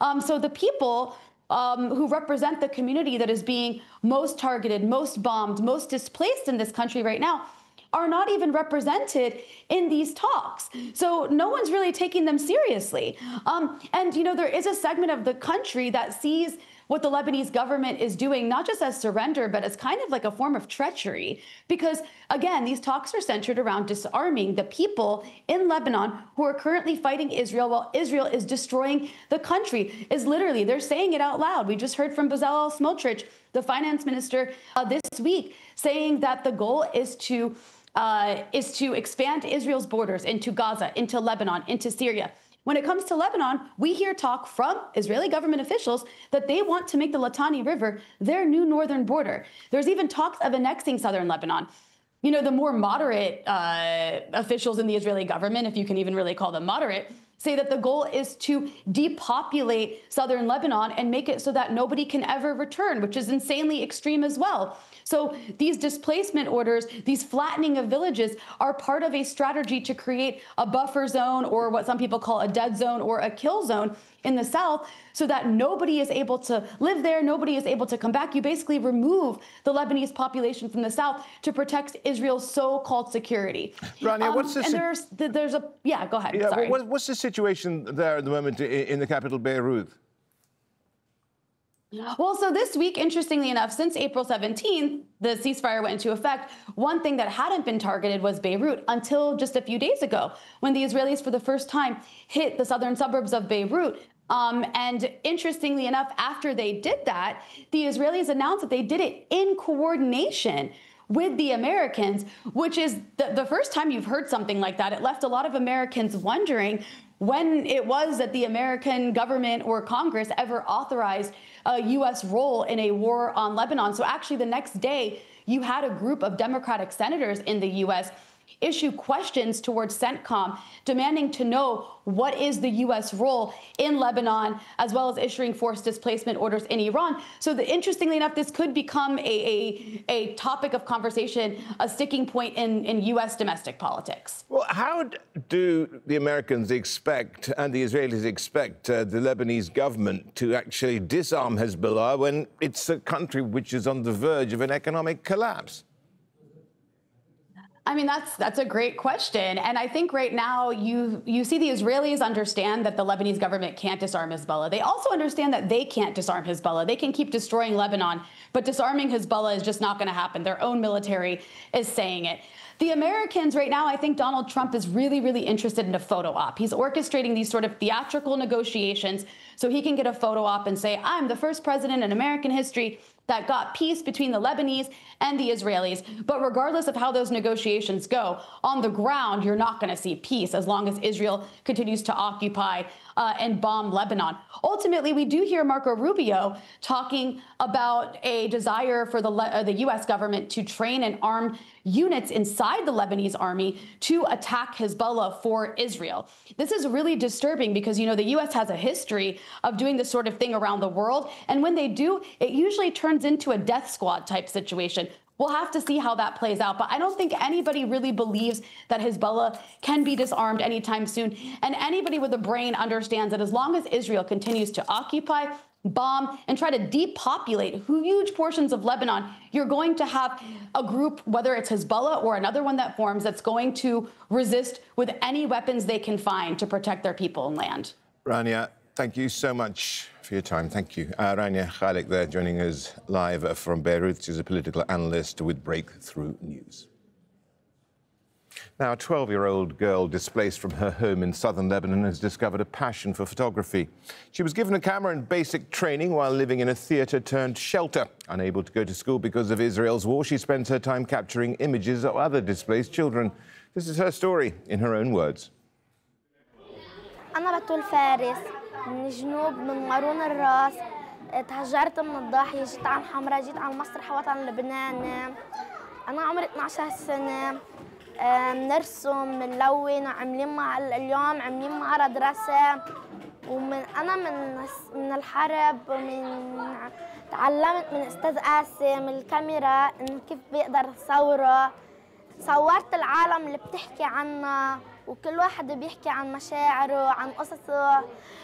So the people who represent the community that is being most targeted, most bombed, most displaced in this country right now are not even represented in these talks. So no one's really taking them seriously. And, there is a segment of the country that sees what the Lebanese government is doing, not just as surrender, but as kind of like a form of treachery. Because, again, these talks are centered around disarming the people in Lebanon who are currently fighting Israel while Israel is destroying the country. They're saying it out loud. We just heard from Bezalel Smotrich, the finance minister, this week, saying that the goal is to expand Israel's borders into Gaza, into Lebanon, into Syria. When it comes to Lebanon, we hear talk from Israeli government officials that they want to make the Litani River their new northern border. There's even talks of annexing southern Lebanon. The more moderate officials in the Israeli government, if you can even really call them moderate, say that the goal is to depopulate southern Lebanon and make it so that nobody can ever return, which is insanely extreme as well. So these displacement orders, these flattening of villages are part of a strategy to create a buffer zone, or what some people call a dead zone or a kill zone in the south, so that nobody is able to live there, nobody is able to come back. You basically remove the Lebanese population from the south to protect Israel's so-called security. Rania, what's the go ahead. Yeah, sorry. What's the situation there at the moment in the capital, Beirut? Well, so this week, interestingly enough, since April 17th, the ceasefire went into effect. One thing that hadn't been targeted was Beirut until just a few days ago, when the Israelis for the first time hit the southern suburbs of Beirut. And interestingly enough, after they did that, the Israelis announced that they did it in coordination with the Americans, which is the first time you've heard something like that. It left a lot of Americans wondering when it was that the American government or Congress ever authorized a U.S. role in a war on Lebanon. So actually the next day, you had a group of Democratic senators in the U.S. issue questions towards CENTCOM, demanding to know what is the U.S. role in Lebanon, as well as issuing forced displacement orders in Iran. So interestingly enough, this could become a topic of conversation, a sticking point in U.S. domestic politics. Well, how do the Americans expect and the Israelis expect the Lebanese government to actually disarm Hezbollah when it's a country which is on the verge of an economic collapse? I mean, that's a great question. And I think right now you see the Israelis understand that the Lebanese government can't disarm Hezbollah. They also understand that they can't disarm Hezbollah. They can keep destroying Lebanon, but disarming Hezbollah is just not going to happen. Their own military is saying it. The Americans right now, I think Donald Trump is really, really interested in a photo op. He's orchestrating these sort of theatrical negotiations so he can get a photo op and say, I'm the first president in American history that got peace between the Lebanese and the Israelis. But regardless of how those negotiations go, on the ground, you're not going to see peace as long as Israel continues to occupy and bomb Lebanon. Ultimately, we do hear Marco Rubio talking about a desire for the U.S. government to train and arm units inside the Lebanese army to attack Hezbollah for Israel. This is really disturbing because, the U.S. has a history of doing this sort of thing around the world. And when they do, it usually turns into a death squad type situation. We'll have to see how that plays out. But I don't think anybody really believes that Hezbollah can be disarmed anytime soon. And anybody with a brain understands that as long as Israel continues to occupy, bomb, and try to depopulate huge portions of Lebanon, you're going to have a group, whether it's Hezbollah or another one that forms, that's going to resist with any weapons they can find to protect their people and land. Rania, thank you so much for your time. Thank you. Rania Khalek there joining us live from Beirut. She's a political analyst with Breakthrough News. Now, a 12-year-old girl displaced from her home in southern Lebanon has discovered a passion for photography. She was given a camera and basic training while living in a theatre-turned-shelter. Unable to go to school because of Israel's war, she spends her time capturing images of other displaced children. This is her story in her own words. أنا بتول فارس من الجنوب من مارون الراس تهجرت من الضاحية جيت عن حمراء جيت على المسرح وطن لبنان أنا عمري 12 سنة بنرسم بنلون وعاملين اليوم عاملين معرض رسم أنا من الحرب تعلمت من أستاذ قاسم الكاميرا إنه كيف بيقدر صوره صورت العالم اللي بتحكي عنها وكل واحد بيحكي عن مشاعره عن قصصه